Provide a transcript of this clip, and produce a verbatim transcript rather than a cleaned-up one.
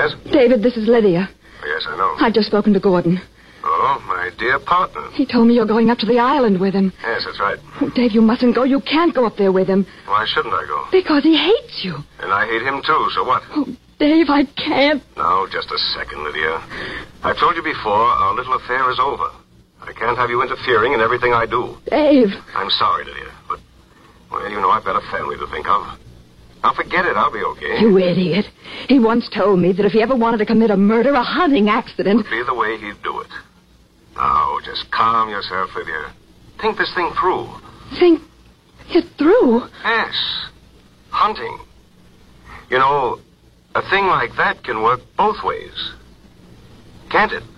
Yes? David, this is Lydia. Yes, I know. I've just spoken to Gordon. Oh, my dear partner. He told me you're going up to the island with him. Yes, that's right. Oh, Dave, you mustn't go. You can't go up there with him. Why shouldn't I go? Because he hates you. And I hate him, too, so what? Oh, Dave, I can't. Now, just a second, Lydia. I've told you before, our little affair is over. I can't have you interfering in everything I do. Dave. I'm sorry, Lydia, but, well, you know, I've got a family to think of. Now, forget it. I'll be okay. You idiot. He once told me that if he ever wanted to commit a murder, a hunting accident... It would be the way he'd do it. Now, just calm yourself, Lydia. Think this thing through. Think it through? Yes. Hunting. You know, a thing like that can work both ways. Can't it?